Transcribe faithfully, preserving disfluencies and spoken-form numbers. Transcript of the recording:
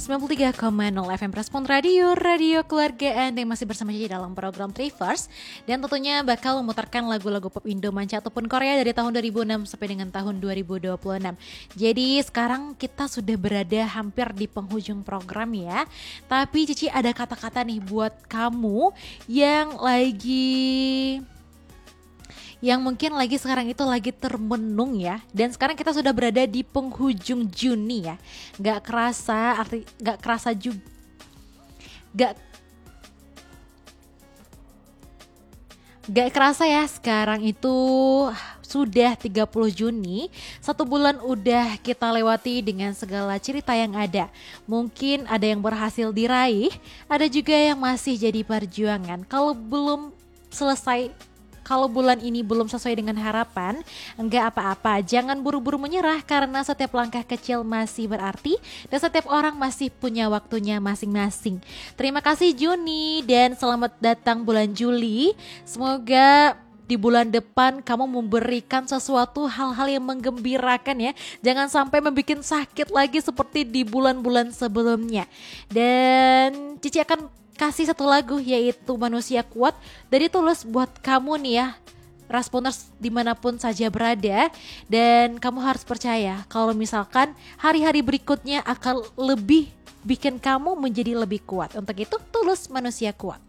sembilan puluh tiga koma nol F M Respon Radio, radio keluarga Anda yang masih bersama Cici dalam program Trivers. Dan tentunya bakal memutarkan lagu-lagu pop Indo manca ataupun Korea dari tahun dua ribu enam sampai dengan tahun dua ribu dua puluh enam. Jadi sekarang kita sudah berada hampir di penghujung program ya. Tapi Cici ada kata-kata nih buat kamu yang lagi... yang mungkin lagi sekarang itu lagi termenung ya. Dan sekarang kita sudah berada di penghujung Juni ya. Gak kerasa, arti gak kerasa juga Gak Gak kerasa ya sekarang itu sudah tiga puluh Juni. Satu bulan udah kita lewati dengan segala cerita yang ada. Mungkin ada yang berhasil diraih, ada juga yang masih jadi perjuangan. Kalau belum selesai Kalau bulan ini belum sesuai dengan harapan, enggak apa-apa, jangan buru-buru menyerah karena setiap langkah kecil masih berarti dan setiap orang masih punya waktunya masing-masing. Terima kasih Juni dan selamat datang bulan Juli. Semoga di bulan depan kamu memberikan sesuatu hal-hal yang menggembirakan ya. Jangan sampai membuat sakit lagi seperti di bulan-bulan sebelumnya. Dan Cici akan kasih satu lagu yaitu Manusia Kuat dari Tulus buat kamu nih ya, Responers dimanapun saja berada. Dan kamu harus percaya kalau misalkan hari-hari berikutnya akan lebih bikin kamu menjadi lebih kuat. Untuk itu Tulus Manusia Kuat.